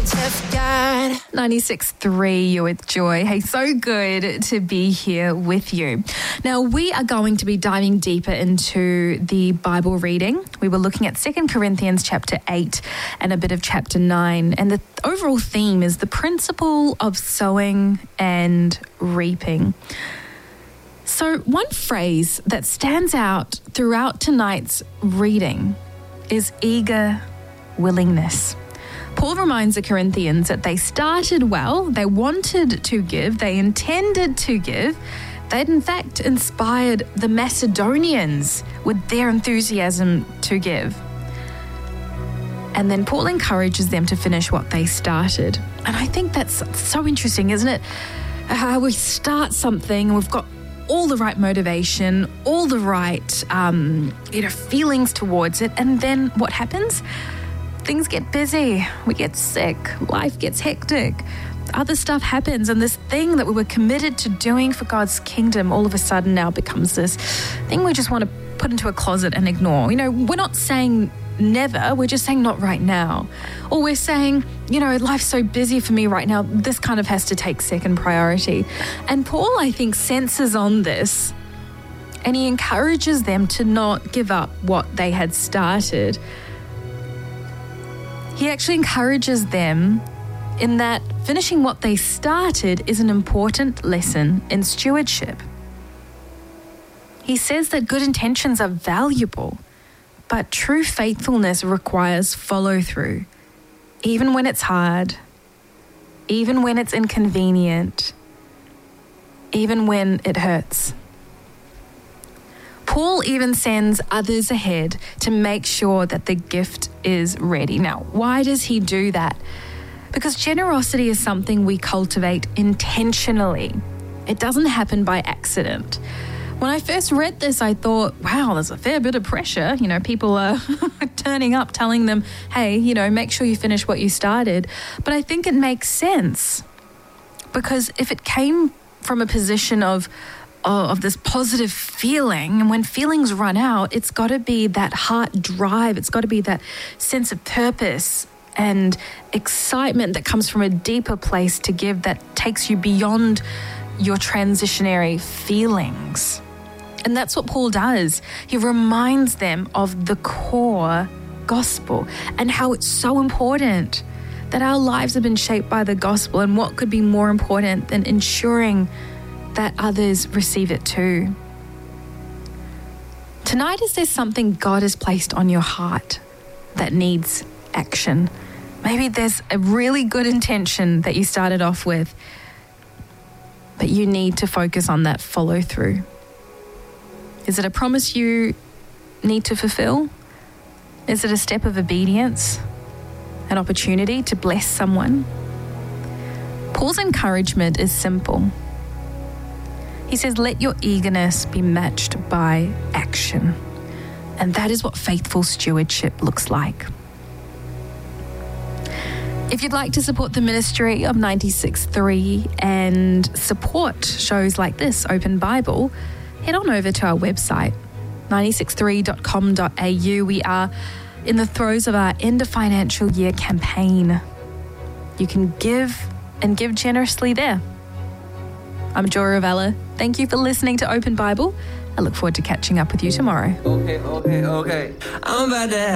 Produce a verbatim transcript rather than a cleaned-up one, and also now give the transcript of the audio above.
tough God. ninety-six point three, you're with Joy. Hey, so good to be here with you. Now, we are going to be diving deeper into the Bible reading. We were looking at Second Corinthians chapter eight and a bit of chapter nine. And the overall theme is the principle of sowing and reaping. So one phrase that stands out throughout tonight's reading is eager willingness. Paul reminds the Corinthians that they started well, they wanted to give, they intended to give. They'd in fact inspired the Macedonians with their enthusiasm to give. And then Paul encourages them to finish what they started. And I think that's so interesting, isn't it? How we start something and we've got all the right motivation, all the right um, you know, feelings towards it. And then what happens? Things get busy, we get sick, life gets hectic, other stuff happens, and this thing that we were committed to doing for God's kingdom all of a sudden now becomes this thing we just want to put into a closet and ignore. You know, we're not saying never, we're just saying not right now. Or we're saying, you know, life's so busy for me right now, this kind of has to take second priority. And Paul, I think, senses on this, and he encourages them to not give up what they had started. He actually encourages them in that finishing what they started is an important lesson in stewardship. He says that good intentions are valuable, but true faithfulness requires follow through, even when it's hard, even when it's inconvenient, even when it hurts. Paul even sends others ahead to make sure that the gift is ready. Now, why does he do that? Because generosity is something we cultivate intentionally. It doesn't happen by accident. When I first read this, I thought, wow, there's a fair bit of pressure. You know, people are turning up telling them, hey, you know, make sure you finish what you started. But I think it makes sense, because if it came from a position of of this positive feeling, and when feelings run out, it's got to be that heart drive, it's got to be that sense of purpose and excitement that comes from a deeper place to give, that takes you beyond your transitionary feelings. And that's what Paul does. He reminds them of the core gospel and how it's so important that our lives have been shaped by the gospel, and what could be more important than ensuring that others receive it too. Tonight, is there something God has placed on your heart that needs action? Maybe there's a really good intention that you started off with, but you need to focus on that follow through. Is it a promise you need to fulfill? Is it a step of obedience? An opportunity to bless someone? Paul's encouragement is simple. He says, let your eagerness be matched by action. And that is what faithful stewardship looks like. If you'd like to support the ministry of ninety-six point three and support shows like this, Open Bible, head on over to our website, ninety-six three dot com dot a u. We are in the throes of our end of financial year campaign. You can give and give generously there. I'm Joy Ravella. Thank you for listening to Open Bible. I look forward to catching up with you tomorrow. Okay, okay, okay. I'm about to